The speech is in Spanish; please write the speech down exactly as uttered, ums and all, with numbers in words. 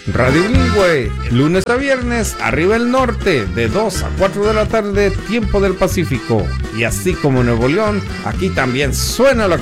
Radio Bilingüe, lunes a viernes, arriba el norte, de dos a cuatro de la tarde, tiempo del Pacífico. Y así como en Nuevo León, aquí también suena la